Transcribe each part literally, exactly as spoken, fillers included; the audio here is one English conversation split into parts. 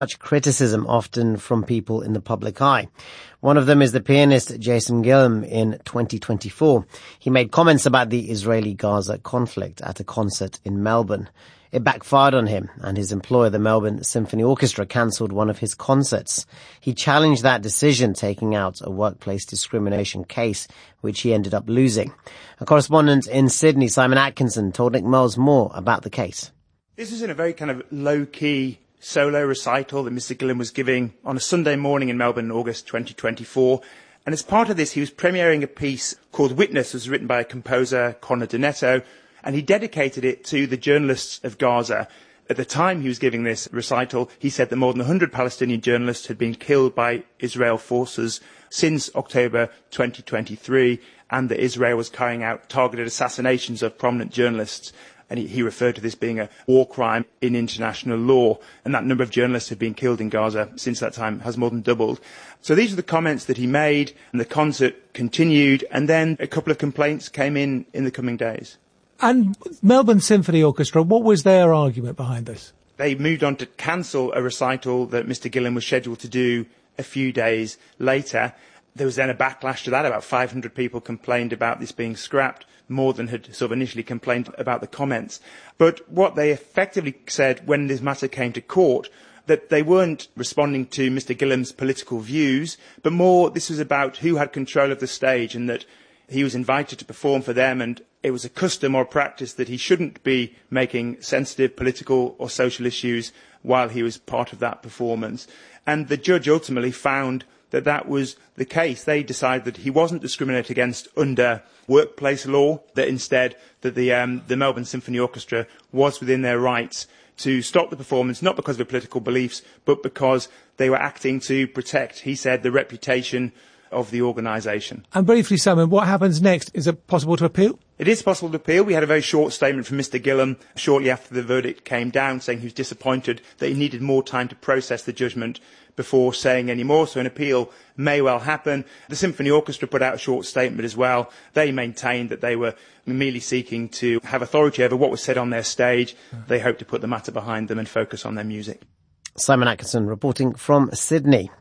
Much criticism often from people in the public eye. One of them is the pianist Jason Gillum in twenty twenty-four. He made comments about the Israeli-Gaza conflict at a concert in Melbourne. It backfired on him, and his employer, the Melbourne Symphony Orchestra, cancelled one of his concerts. He challenged that decision, taking out a workplace discrimination case, which he ended up losing. A correspondent in Sydney, Simon Atkinson, told Nick Miles more about the case. This was in a very kind of low-key solo recital that Mister Gillum was giving on a Sunday morning in Melbourne in August twenty twenty-four. And as part of this, he was premiering a piece called Witness, which was written by a composer, Conor Donetto, and he dedicated it to the journalists of Gaza. At the time he was giving this recital, he said that more than one hundred Palestinian journalists had been killed by Israel forces since October twenty twenty-three, and that Israel was carrying out targeted assassinations of prominent journalists. And he, he referred to this being a war crime in international law. And that number of journalists who have been killed in Gaza since that time has more than doubled. So these are the comments that he made, and the concert continued. And then a couple of complaints came in in the coming days. And Melbourne Symphony Orchestra, what was their argument behind this? They moved on to cancel a recital that Mister Gillum was scheduled to do a few days later. There was then a backlash to that. About five hundred people complained about this being scrapped, more than had sort of initially complained about the comments. But what they effectively said when this matter came to court, that they weren't responding to Mister Gillum's political views, but more this was about who had control of the stage, and that he was invited to perform for them, and it was a custom or practice that he shouldn't be making sensitive political or social issues while he was part of that performance. And the judge ultimately found that that was the case. They decided that he wasn't discriminated against under workplace law, that instead that the, um, the Melbourne Symphony Orchestra was within their rights to stop the performance, not because of their political beliefs, but because they were acting to protect, he said, the reputation of the organisation. And briefly, Simon, what happens next? Is it possible to appeal? It is possible to appeal. We had a very short statement from Mister Gillum shortly after the verdict came down, saying he was disappointed that he needed more time to process the judgment before saying any more, so an appeal may well happen. The Symphony Orchestra put out a short statement as well. They maintained that they were merely seeking to have authority over what was said on their stage. They hope to put the matter behind them and focus on their music. Simon Atkinson reporting from Sydney.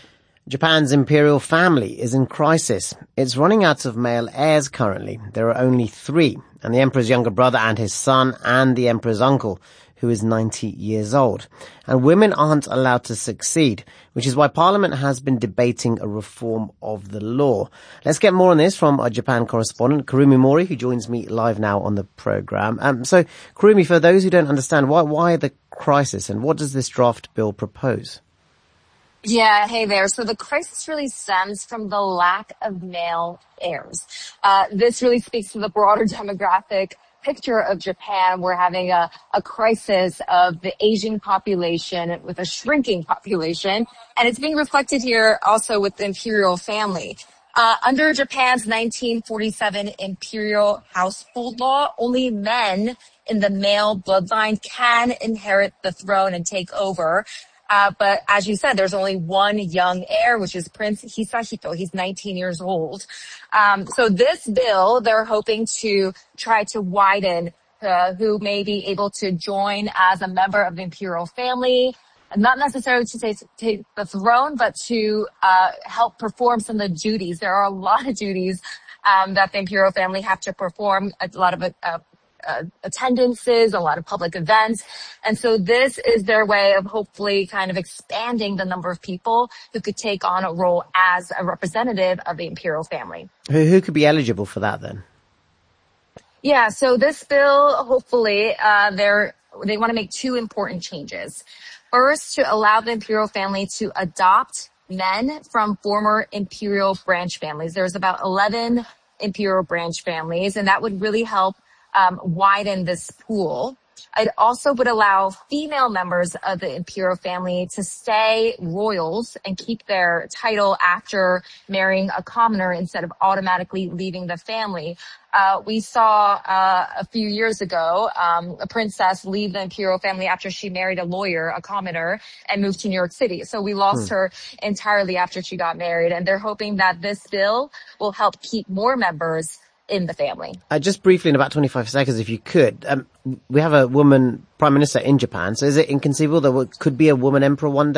Japan's imperial family is in crisis. It's running out of male heirs currently. There are only three, and the emperor's younger brother and his son, and the emperor's uncle, who is ninety years old. And women aren't allowed to succeed, which is why Parliament has been debating a reform of the law. Let's get more on this from our Japan correspondent, Kurumi Mori, who joins me live now on the programme. Um, so, Kurumi, for those who don't understand, why, why the crisis, and what does this draft bill propose? Yeah, hey there. So the crisis really stems from the lack of male heirs. Uh, this really speaks to the broader demographic picture of Japan. We're having a, a crisis of the aging population with a shrinking population, and it's being reflected here also with the imperial family. Uh, under Japan's nineteen forty-seven imperial household law, only men in the male bloodline can inherit the throne and take over. Uh, but as you said, there's only one young heir, which is Prince Hisahito. He's nineteen years old. Um, so this bill, they're hoping to try to widen uh, who may be able to join as a member of the imperial family, not necessarily to take, take the throne, but to uh, help perform some of the duties. There are a lot of duties um, that the imperial family have to perform, a lot of uh, Uh, attendances, a lot of public events. And so this is their way of hopefully kind of expanding the number of people who could take on a role as a representative of the imperial family. Who, who could be eligible for that then? Yeah, so this bill, hopefully, uh, they're, they want to make two important changes. First, to allow the imperial family to adopt men from former imperial branch families. There's about eleven imperial branch families, and that would really help Um, widen this pool. It also would allow female members of the imperial family to stay royals and keep their title after marrying a commoner instead of automatically leaving the family. Uh, we saw uh, a few years ago um, a princess leave the imperial family after she married a lawyer, a commoner, and moved to New York City. So we lost hmm. her entirely after she got married. And they're hoping that this bill will help keep more members in the family. Uh, just briefly, in about twenty-five seconds, if you could, um, we have a woman prime minister in Japan, so is it inconceivable there could be a woman emperor one day?